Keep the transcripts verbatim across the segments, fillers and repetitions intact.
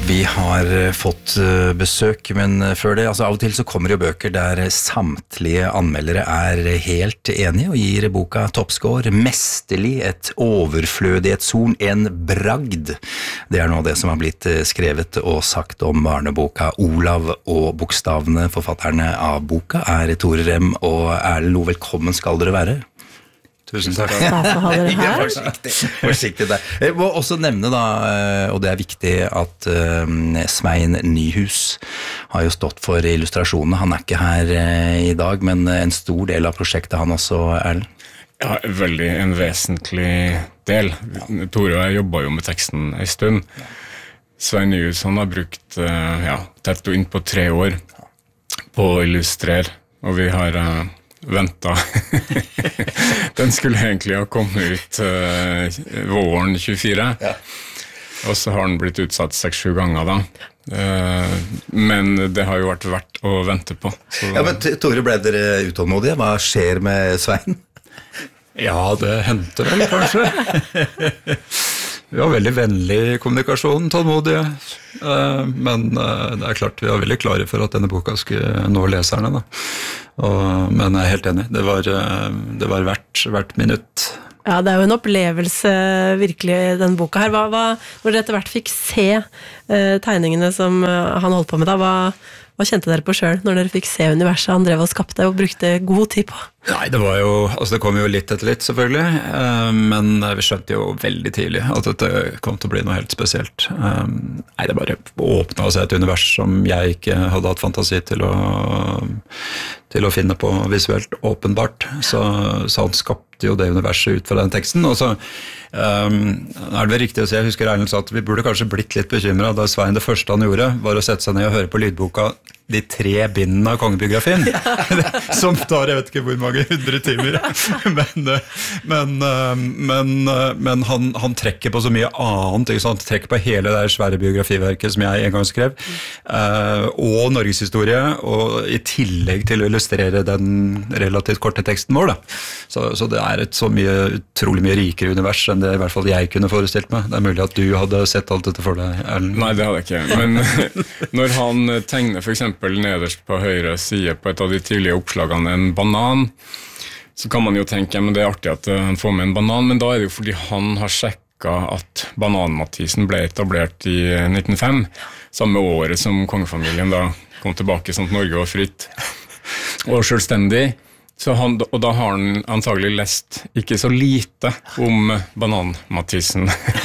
Vi har fått besøk, men før det, altså av og til så kommer jo bøker der samtlige anmeldere er helt enige og gir boka toppscore, mesterlig, et overflødighetshorn, en bragd. Det er nå det som har blitt skrevet og sagt om barneboka Olav og bokstavene. Forfatterne av boka er Tore Rem og Erlend Lo. Velkommen skal dere være. Tusen takk. Ja, forsiktig, forsiktig der. Jeg må også nevne da, og det er viktig, at Svein Nyhus har jo stått for illustrasjonene. Han er ikke her i dag, men en stor del av prosjektet han også, Erlend. Ja, veldig en vesentlig del. Tore og jeg jobbet jo med teksten en stund. Svein Nyhus, han har brukt ja, tett og inn på tre år på å illustrere, og vi har venta. Den skulle egentlig ha kommet ut uh, våren tjuefire, ja. Og så har den blitt utsatt seks-sju ganger da. Uh, men det har jo vært verdt å vente på. Så... Ja, men Tore, ble dere utålmodige? Hva skjer med Svein? Ja, det hendte vel kanskje. Vi har veldig vennlig kommunikasjon, tålmodige, men det er klart vi er veldig klare for at denne boka skulle nå leserne. Da. Og, men jeg er helt enig, det var, det var hvert, hvert minutt. Ja, det er jo en opplevelse virkelig, den boka her. Hva, hva, når dere etter hvert fikk se eh, tegningene som han holdt på med da, hva, hva kjente dere på selv når dere fikk se universet han drev og skapte og brukte god tid på? Nei, det var jo, altså det kom jo litt etter litt selvfølgelig, men vi skjønte jo veldig tidlig at dette kom til å bli noe helt spesielt. Nei, det bare åpnet å se et univers som jeg ikke hadde hatt fantasi til å, til å finne på visuelt, åpenbart. Så, så han skapte jo det universet ut fra den teksten, og så um, er det vel riktig å si, jeg husker Erlend sa at vi burde kanskje blitt litt bekymret da Svein det første han gjorde var å sette seg ned og høre på lydboka de tre bindene av kongebiografien, ja. Som tar, jeg vet ikke hvor mange hundre timer, men, men, men, men han, han trekker på så mye annet, ikke sant? Han trekker på hele det svære biografiverket som jeg en gang skrev, og Norges historie, og i tillegg til å illustrere den relativt korte teksten vår, da. Så, så det er et så mye, utrolig mye rikere univers enn det i hvert fall jeg kunne forestilt meg. Det er mulig at du hadde sett alt dette for deg, Erlend. Nei, det hadde jeg ikke, men når han tegner for eksempel nederst på høyre side på et av de tidlige oppslagene en banan, så kan man jo tenke, men det er artig at han får med en banan, men da er det jo fordi han har sjekket at Banan-Mathisen ble etablert i nitten null fem, samme året som kongefamilien da kom tilbake sånn at Norge var fritt og selvstendig. Så han, og da har han antagelig lest ikke så lite om Banan-Mathisen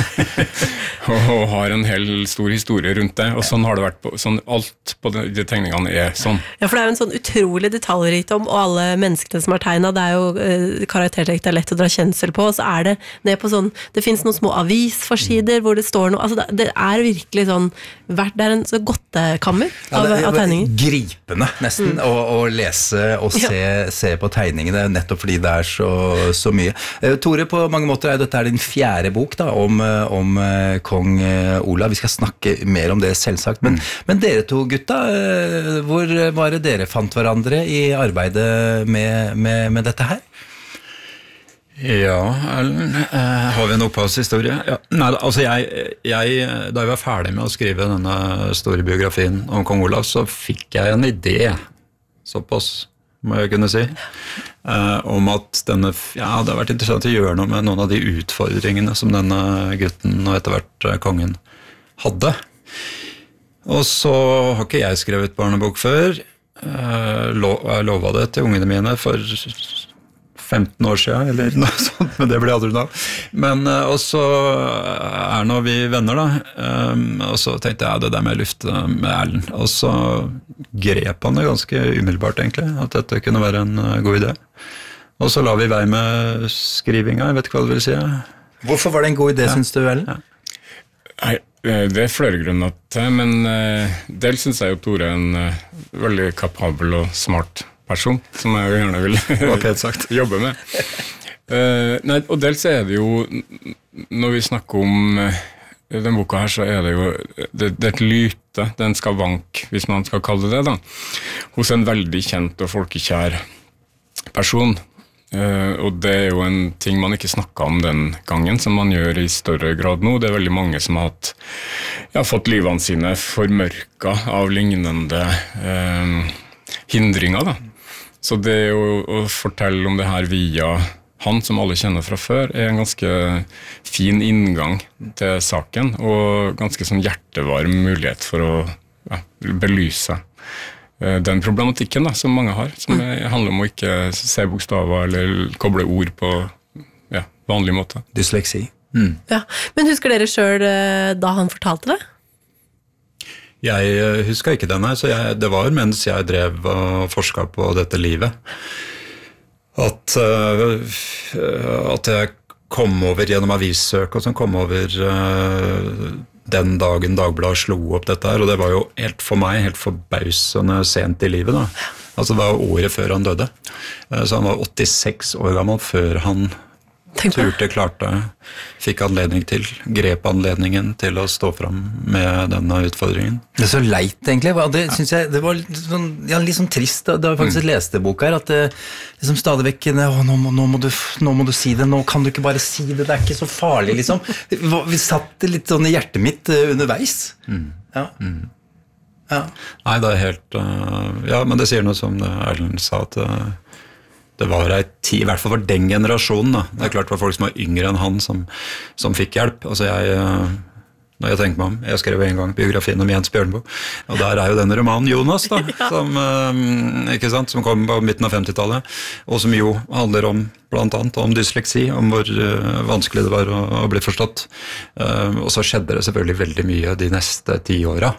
og, og har en hel stor historie rundt det, og sånn har det vært på, sånn, alt på de, de tegningene er sånn. Ja, for det er jo en sånn utrolig detaljrikdom, og alle menneskene som er tegnet, det er jo eh, karaktertrekk det er lett å dra kjensel på, og så er det ned på sånn, det finnes noen små avisforsider hvor det står noe, altså det, det er virkelig sånn, det er en så godtekammer av, ja, av tegninger. Gripende nesten, mm. å, å lese og se, ja. se på tegningene, nettopp fordi det er så, så mye. Tore, på mange måter er dette er din fjerde bok da, om, om kong Olav. Vi skal snakke mer om det selvsagt, men, mm. men dere to gutta, hvor var det dere fant hverandre i arbeidet med, med, med dette her? Ja, Erlend, eh, har vi en opphavshistorie? Ja. Nei, altså jeg, jeg, da jeg var ferdig med å skrive denne store biografien om kong Olav, så fikk jeg en idé, såpass må jeg kunne si, eh, om at denne, ja, det har vært interessant å gjøre noe med noen av de utfordringene som denne gutten og etter hvert eh, kongen hadde. Og så har ikke jeg skrevet barnebok før, eh, lo, jeg lovet det til ungene mine for femten år siden, eller noe sånt, men det ble aldri noe. Men uh, også er nå vi venner da, um, og så tenkte jeg, ja, det der med luft med Erlend, og så grep han det ganske umiddelbart egentlig, at dette kunne være en uh, god idé. Og så la vi vei med skrivinga, jeg vet ikke hva det vil si. Hvorfor var det en god idé, ja. Synes du, Erlend? Ja. Nei, det er flere grunner til, men uh, dels synes jeg jo Tore er en uh, veldig kapabel og smart person, som jeg gjerne vil jobbe med. Uh, nei, og dels er det jo, når vi snakker om uh, den boka her, så er det jo det, det er et lyte, det er en skavank, hvis man skal kalle det det da, hos en veldig kjent og folkekjær person. Uh, og det er jo en ting man ikke snakket om den gangen, som man gjør i større grad nå. Det er veldig mange som har hatt, ja, fått livene sine formørket av lignende uh, hindringer. Da. Så det å, å fortelle om det her via han, som alle kjenner fra før, er en ganske fin inngang til saken, og ganske sånn hjertevarm mulighet for å ja, belyse den problematikken da, som mange har, som handler om å ikke se bokstaver eller koble ord på ja, vanlig måte. Dysleksi. Mm. Ja. Men husker dere selv da han fortalte det? Jeg husker ikke det, nei, så jeg, det var mens jeg drev og forsket på dette livet, at, uh, at jeg kom over gjennom avissøk og sånn, kom over uh, den dagen Dagbladet slo opp dette her, og det var jo helt for meg, helt forbausende sent i livet da. Altså det var året før han døde. Så han var åttiseks år gammel før han turte, klarte, fikk anledning til, grep anledningen til å stå frem med denne utfordringen. Det er så leit egentlig, det synes jeg, det var litt sånn, ja, litt sånn trist, det var faktisk et lestebok her, at det liksom stadig vekk, å, nå, må, nå, må du, nå må du si det, nå kan du ikke bare si det, det er ikke så farlig liksom. Vi satt litt sånn i hjertet mitt underveis. Mm. Ja. Mm. Ja. Nei, det er helt, uh, ja, men det sier noe som Erlend sa, at uh, det var ei tid, i hvert fall for den generasjonen da. Det er klart det var folk som var yngre enn han som, som fikk hjelp. Altså jeg, når jeg tenker meg om, jeg skrev en gang biografien om Jens Bjørneboe, og der er jo denne romanen Jonas da, ja. som, ikke sant, som kom på midten av femtitallet, og som jo handler om, blant annet om dysleksi, om hvor vanskelig det var å, å bli forstått. Og så skjedde det selvfølgelig veldig mye de neste ti åra,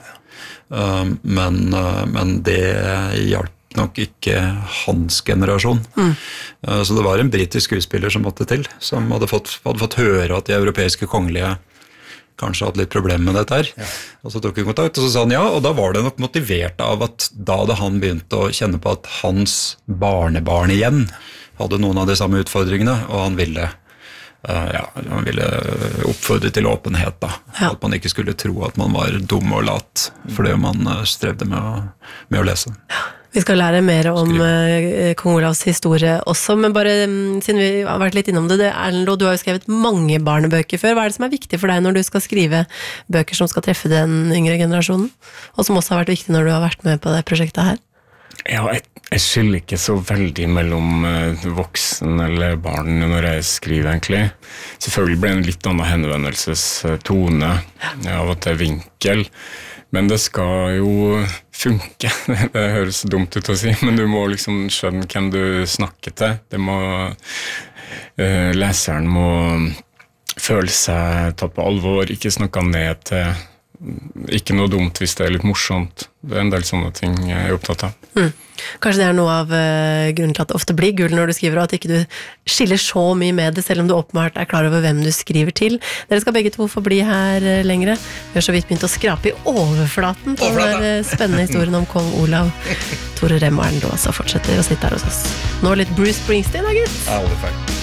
men, men det hjalp nok ikke hans generasjon. Mm. Så det var en britisk skuespiller som måtte til, som hadde fått, hadde fått høre at de europeiske kongelige kanskje hadde litt problemer med dette her. Ja. Og så tok vi kontakt, og så sa han ja, og da var det nok motivert av at da hadde han begynt å kjenne på at hans barnebarn igjen hadde noen av de samme utfordringene, og han ville Uh, ja, han ville oppfordre til åpenhet da, ja. At man ikke skulle tro at man var dum og lat fordi man uh, strevde med å, med å lese. Ja. Vi skal lære mer om uh, Kong Olavs historie også, men bare um, siden vi har vært litt innom det, det Erlend, du har jo skrevet mange barnebøker før. Hva er det som er viktig for deg når du skal skrive bøker som skal treffe den yngre generasjonen, og som også har vært viktig når du har vært med på det prosjektet her? Ja, jeg, jeg skiller ikke så veldig mellom uh, voksen eller barn når jeg skriver egentlig. Selvfølgelig blir det en litt annen henvendelsestone ja, av og til vinkel, men det skal jo funke. Det høres dumt ut å si, men du må liksom skjønne hvem du snakker til. Det må, uh, leseren må føle seg tatt på alvor, ikke snakke ned til ikke noe dumt hvis det er litt morsomt. Det er en del sånne ting jeg er opptatt av. Mm. Kanskje det er noe av uh, grunnen til at det ofte blir gull når du skriver, og at ikke du skiller så mye med det, selv om du åpenbart er klar over hvem du skriver til. Dere skal begge to få bli her uh, lengre. Vi har så vidt begynt å skrape i overflaten på den uh, spennende historien om Kong Olav. Tore Rem og Erlend Loe fortsetter å sitte her hos oss. Nå litt Bruce Springsteen, da, gutt? Ja, det er feil.